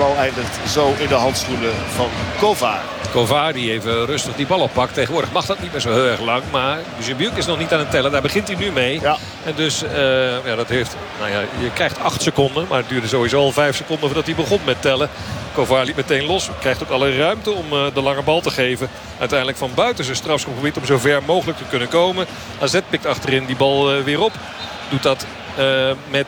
bal eindigt zo in de handschoenen van Kovar. Kovar die even rustig die bal oppakt. Tegenwoordig mag dat niet meer zo heel erg lang. Maar Gusebuk is nog niet aan het tellen. Daar begint hij nu mee. Ja. En dus dat heeft... Nou ja, je krijgt 8 seconden. Maar het duurde sowieso al 5 seconden voordat hij begon met tellen. Kovar liep meteen los. Krijgt ook alle ruimte om de lange bal te geven. Uiteindelijk van buiten zijn strafschopgebied om zo ver mogelijk te kunnen komen. AZ pikt achterin die bal weer op. Doet dat met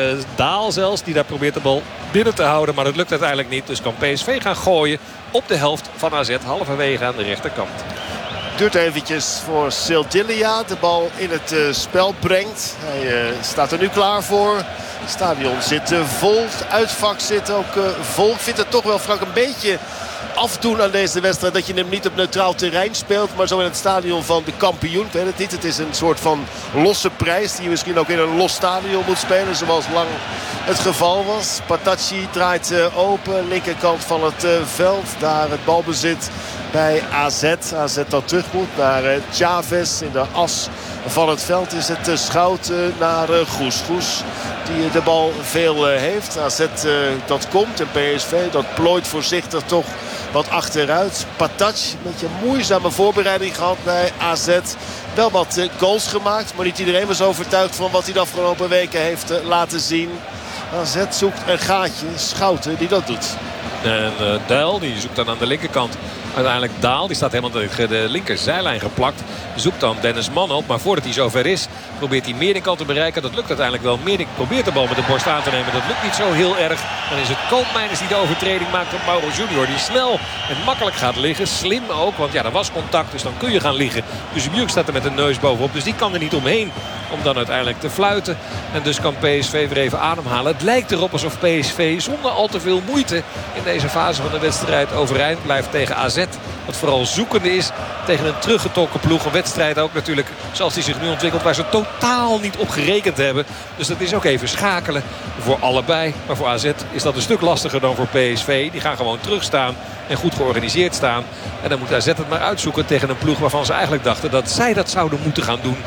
Daal zelfs. Die daar probeert de bal binnen te houden. Maar dat lukt uiteindelijk niet. Dus kan PSV gaan gooien op de helft van AZ. Halverwege aan de rechterkant. Duurt eventjes voor Sildilia. De bal in het spel brengt. Hij staat er nu klaar voor. Het stadion zit vol. Het uitvak zit ook vol. Ik vind het toch wel, Frank, een beetje afdoen aan deze wedstrijd dat je hem niet op neutraal terrein speelt, maar zo in het stadion van de kampioen. Ik weet het niet. Het is een soort van losse prijs die je misschien ook in een los stadion moet spelen, zoals lang het geval was. Patacci draait open, linkerkant van het veld. Daar het balbezit bij AZ. AZ dat terug moet naar Chavez. In de as van het veld is het Schouten naar Goes. Goes die de bal veel heeft. AZ dat komt en PSV dat plooit voorzichtig toch wat achteruit. Patacci, een beetje een moeizame voorbereiding gehad bij AZ. Wel wat goals gemaakt, maar niet iedereen was overtuigd van wat hij de afgelopen weken heeft laten zien. AZ zoekt een gaatje. Schouten die dat doet. En Dijl die zoekt dan aan de linkerkant. Uiteindelijk Daal, die staat helemaal tegen de linkerzijlijn geplakt. Zoekt dan Dennis Mann op. Maar voordat hij zover is, probeert hij Meerdink al te bereiken. Dat lukt uiteindelijk wel. Meerdink probeert de bal met de borst aan te nemen. Dat lukt niet zo heel erg. Dan is het Koopmeiners die de overtreding maakt op Mauro Junior. Die snel en makkelijk gaat liggen. Slim ook, want ja, er was contact. Dus dan kun je gaan liggen. Dus Bjuk staat er met een neus bovenop. Dus die kan er niet omheen om dan uiteindelijk te fluiten. En dus kan PSV weer even ademhalen. Het lijkt erop alsof PSV zonder al te veel moeite in deze fase van de wedstrijd overeind blijft tegen AZ. Wat vooral zoekende is tegen een teruggetrokken ploeg. Een wedstrijd ook natuurlijk zoals die zich nu ontwikkelt, waar ze totaal niet op gerekend hebben. Dus dat is ook even schakelen voor allebei. Maar voor AZ is dat een stuk lastiger dan voor PSV. Die gaan gewoon terugstaan en goed georganiseerd staan. En dan moet AZ het maar uitzoeken tegen een ploeg waarvan ze eigenlijk dachten dat zij dat zouden moeten gaan doen.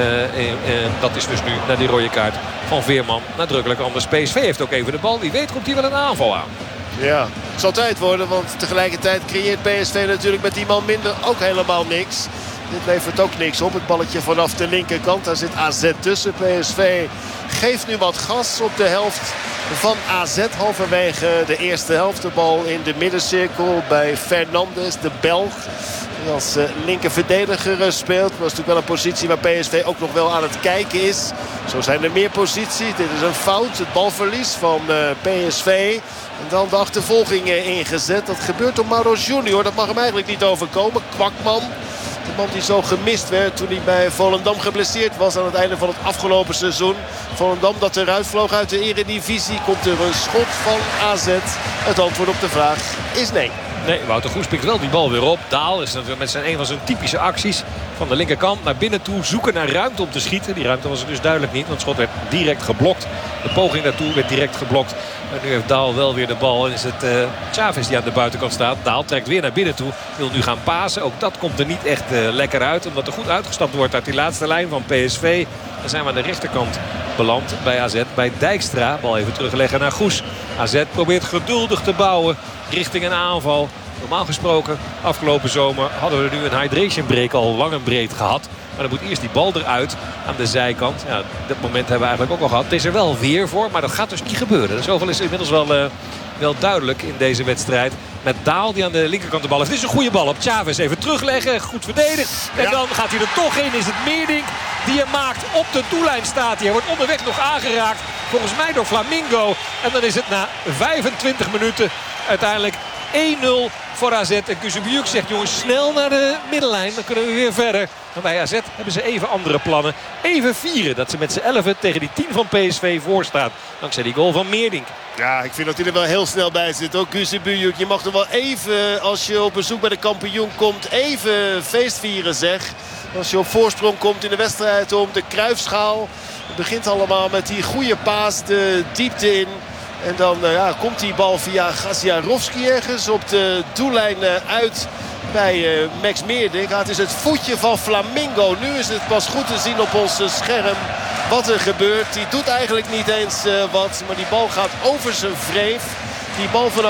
Dat is dus nu naar die rode kaart van Veerman nadrukkelijk anders. PSV heeft ook even de bal. Wie weet komt hier wel een aanval aan. Ja, het zal tijd worden, want tegelijkertijd creëert PSV natuurlijk met die man minder ook helemaal niks. Dit levert ook niks op. Het balletje vanaf de linkerkant. Daar zit AZ tussen. PSV geeft nu wat gas op de helft van AZ. Halverwege de eerste helft. De bal in de middencirkel bij Fernandes, de Belg. Die als linker verdediger speelt. Dat is natuurlijk wel een positie waar PSV ook nog wel aan het kijken is. Zo zijn er meer posities. Dit is een fout. Het balverlies van PSV. En dan de achtervolging ingezet. Dat gebeurt door Mauro Junior. Dat mag hem eigenlijk niet overkomen. Kwakman. De man die zo gemist werd toen hij bij Volendam geblesseerd was aan het einde van het afgelopen seizoen. Volendam dat eruit vloog uit de Eredivisie. Komt er een schot van AZ. Het antwoord op de vraag is nee. Nee, Wouter Goes pikt wel die bal weer op. Daal is natuurlijk met een van zijn typische acties van de linkerkant naar binnen toe. Zoeken naar ruimte om te schieten. Die ruimte was er dus duidelijk niet, want het schot werd direct geblokt. De poging daartoe werd direct geblokt. En nu heeft Daal wel weer de bal. En is het Chavez die aan de buitenkant staat. Daal trekt weer naar binnen toe. Wil nu gaan pasen. Ook dat komt er niet echt lekker uit. Omdat er goed uitgestapt wordt uit die laatste lijn van PSV. Dan zijn we aan de rechterkant beland bij AZ. Bij Dijkstra. Bal even terugleggen naar Goes. AZ probeert geduldig te bouwen richting een aanval. Normaal gesproken, afgelopen zomer hadden we nu een hydration break al lang en breed gehad. Maar dan moet eerst die bal eruit aan de zijkant. Ja, dat moment hebben we eigenlijk ook al gehad. Het is er wel weer voor, maar dat gaat dus niet gebeuren. Zoveel is inmiddels wel duidelijk in deze wedstrijd. Met Daal die aan de linkerkant de bal heeft. Dit is een goede bal op Chavez. Even terugleggen, goed verdedigd. En dan gaat hij er toch in. Is het Meerdink die hem maakt. Op de doellijn staat hij. Hij wordt onderweg nog aangeraakt. Volgens mij door Flamingo. En dan is het na 25 minuten uiteindelijk 1-0 voor AZ. En Gusebuk zegt, jongens, snel naar de middenlijn. Dan kunnen we weer verder. En bij AZ hebben ze even andere plannen. Even vieren dat ze met z'n 11 tegen die 10 van PSV voorstaat. Dankzij die goal van Meerdink. Ja, ik vind dat hij er wel heel snel bij zit. Ook Gusebuk. Je mag er wel even, als je op bezoek bij de kampioen komt, even feest vieren, zeg. Als je op voorsprong komt in de wedstrijd om de Cruijffschaal. Het begint allemaal met die goede paas de diepte in. En dan komt die bal via Gaziarowski ergens op de doellijn uit bij Max Meerdink. Het is het voetje van Flamingo. Nu is het pas goed te zien op ons scherm wat er gebeurt. Die doet eigenlijk niet eens wat. Maar die bal gaat over zijn wreef. Die bal vanaf